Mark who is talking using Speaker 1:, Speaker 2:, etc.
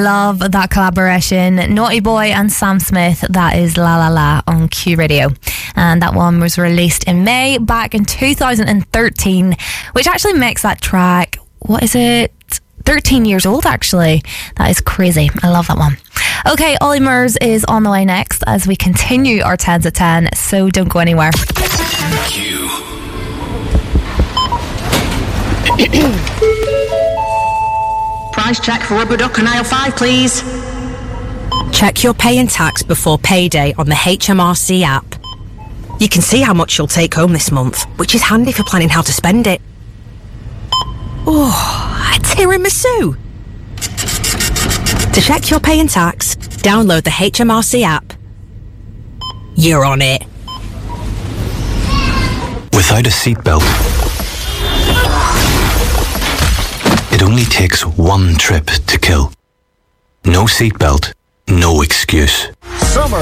Speaker 1: Love that collaboration. Naughty Boy and Sam Smith. That is La La La on Q Radio. And that one was released in May back in 2013, which actually makes that track, what is it? 13 years old, actually. That is crazy. I love that one. Okay, Ollie Murs is on the way next as we continue our 10s at 10, so don't go anywhere.
Speaker 2: Q.
Speaker 3: Price check for rubber duck on aisle 5, please.
Speaker 4: Check your pay and tax before payday on the HMRC app. You can see how much you'll take home this month, which is handy for planning how to spend it. Oh, a tiramisu! To check your pay and tax, download the HMRC app. You're on it.
Speaker 2: Without a seatbelt, it only takes one trip to kill. No seatbelt, no excuse.
Speaker 5: Summer